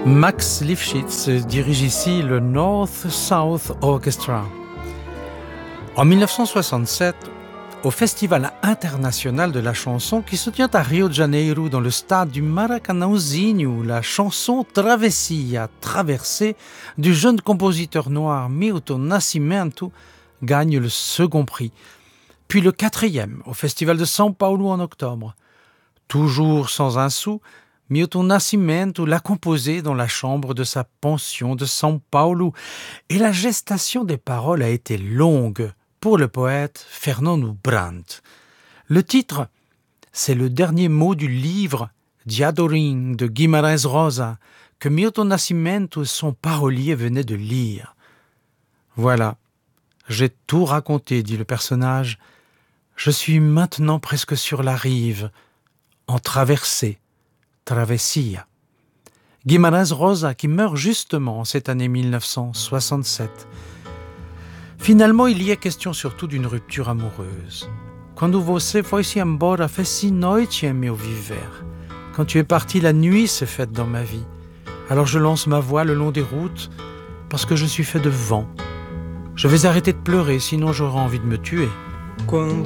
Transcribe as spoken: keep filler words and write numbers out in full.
Max Lifshitz dirige ici le North-South Orchestra. En dix-neuf cent soixante-sept, au Festival international de la chanson qui se tient à Rio de Janeiro dans le stade du Maracanãzinho, la chanson Travessia, traversée du jeune compositeur noir Milton Nascimento gagne le second prix. Puis le quatrième au Festival de São Paulo en octobre. Toujours sans un sou, Milton Nascimento l'a composé dans la chambre de sa pension de São Paulo. Et la gestation des paroles a été longue pour le poète Fernando Brandt. Le titre, c'est le dernier mot du livre Diadorim de Guimarães Rosa que Milton Nascimento, son parolier, venait de lire. Voilà, j'ai tout raconté, dit le personnage. Je suis maintenant presque sur la rive, en traversée. Travessia. Guimarães Rosa qui meurt justement en cette année dix-neuf cent soixante-sept. Finalement, il y est question surtout d'une rupture amoureuse. Quando você foi-se embora, fez-se noite em meu viver. Quand tu es parti, la nuit s'est faite dans ma vie. Alors je lance ma voix le long des routes parce que je suis fait de vent. Je vais arrêter de pleurer, sinon j'aurai envie de me tuer. Quando